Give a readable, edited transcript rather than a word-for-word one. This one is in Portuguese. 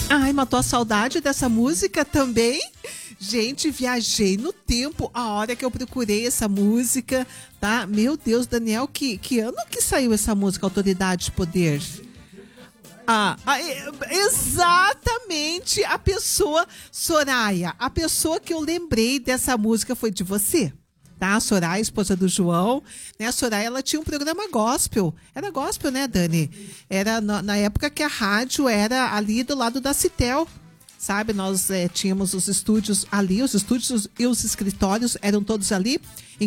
Ai, matou a saudade dessa música também. Gente, viajei no tempo a hora que eu procurei essa música, tá? Meu Deus, Daniel, que ano que saiu essa música, Autoridade de Poder? Exatamente, a pessoa, Soraya, a pessoa que eu lembrei dessa música foi de você. Tá, a Soraya, esposa do João, né? A Soraya, ela tinha um programa gospel. Era gospel, né, Dani? Era na época que a rádio era ali do lado da Citel, sabe? Nós tínhamos os estúdios ali, os estúdios e os escritórios eram todos ali.